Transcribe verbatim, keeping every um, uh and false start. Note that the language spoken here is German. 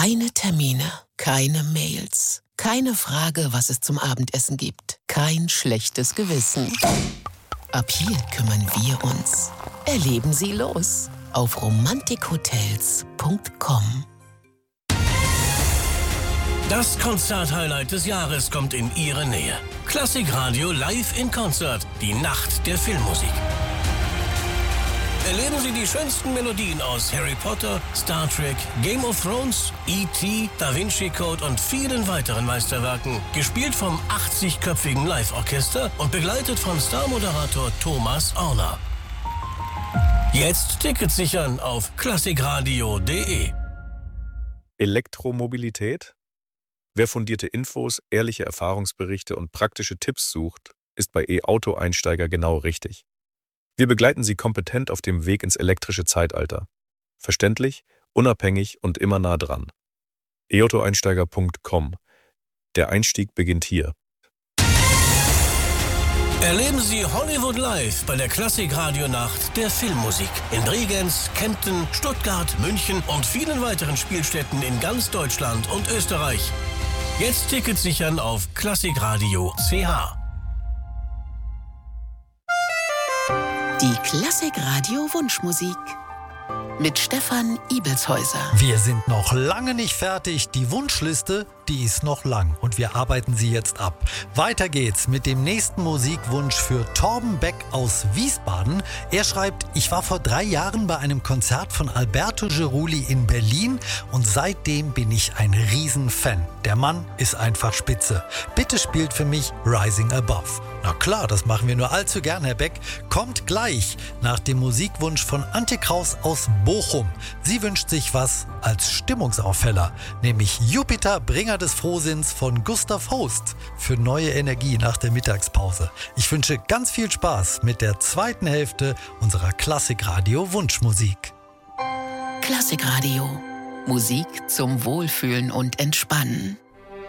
Keine Termine, keine Mails, keine Frage, was es zum Abendessen gibt. Kein schlechtes Gewissen. Ab hier kümmern wir uns. Erleben Sie los auf romantikhotels punkt com. Das Konzert-Highlight des Jahres kommt in Ihre Nähe. Klassikradio live in Konzert. Die Nacht der Filmmusik. Erleben Sie die schönsten Melodien aus Harry Potter, Star Trek, Game of Thrones, E T, Da Vinci Code und vielen weiteren Meisterwerken. Gespielt vom achtzigköpfigen Live-Orchester und begleitet von Star-Moderator Thomas Orner. Jetzt Tickets sichern auf klassikradio punkt de. Elektromobilität? Wer fundierte Infos, ehrliche Erfahrungsberichte und praktische Tipps sucht, ist bei E-Auto-Einsteiger genau richtig. Wir begleiten Sie kompetent auf dem Weg ins elektrische Zeitalter. Verständlich, unabhängig und immer nah dran. e auto einsteiger punkt com. Der Einstieg beginnt hier. Erleben Sie Hollywood live bei der Klassik-Radio-Nacht der Filmmusik in Bregenz, Kempten, Stuttgart, München und vielen weiteren Spielstätten in ganz Deutschland und Österreich. Jetzt Tickets sichern auf klassikradio punkt c h. Die Klassikradio Wunschmusik mit Stefan Ibelshäuser. Wir sind noch lange nicht fertig. Die Wunschliste, die ist noch lang und wir arbeiten sie jetzt ab. Weiter geht's mit dem nächsten Musikwunsch für Torben Beck aus Wiesbaden. Er schreibt, ich war vor drei Jahren bei einem Konzert von Alberto Geruli in Berlin und seitdem bin ich ein Riesenfan. Der Mann ist einfach spitze. Bitte spielt für mich Rising Above. Na klar, das machen wir nur allzu gern, Herr Beck. Kommt gleich nach dem Musikwunsch von Antje Kraus aus Bochum. Sie wünscht sich was als Stimmungsaufheller, nämlich Jupiter, Bringer des Frohsinns von Gustav Holst für neue Energie nach der Mittagspause. Ich wünsche ganz viel Spaß mit der zweiten Hälfte unserer Klassikradio Wunschmusik. Klassikradio. Musik zum Wohlfühlen und Entspannen.